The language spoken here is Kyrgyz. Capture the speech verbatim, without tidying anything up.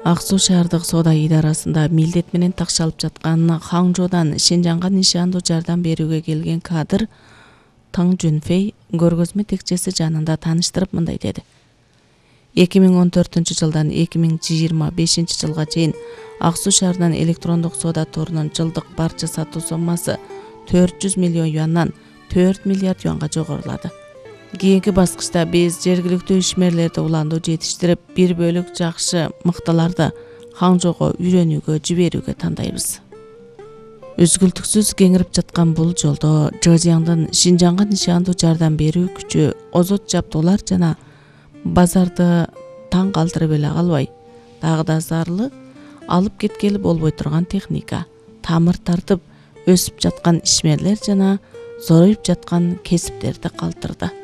Ак Суу шаардык соода идарасында милдет менен такшалып жаткан Хаңжоодон Шинжаңга нишандуу жардам берүүгө келген кадр Таң Жүнфэй көргөзмө текчеси жанында тааныштырып мындай деди. эки миң он төртүнчү жылдан эки миң жыйырма бешинчи жылга чейин Ак Суу шаарынын электрондук соода торунун жылдык барча сатуу соммасы төрт жүз миллион юандан төрт миллиард юанга жогорулады. Кийинки баскычта биз жергиликтүү ишмерлерди уландуу жетиштирип, бир бөлүк жакшы мыктыларды Хаңжоого үйрөнүүгө жиберүүгө тандайбыз. Үзгүлтүксүз кеңирип жаткан бул жолдо Жожиаңдын Шинжаңга нишандуу жардам берүү күчү, озот жабдуулар жана базарды таң калтырып эле калбай, дагы да зарыл алып кеткели болбой турган техника, тамыр тартып өсүп жаткан ишмерлер жана зороюп жаткан кесиптерди калтырды.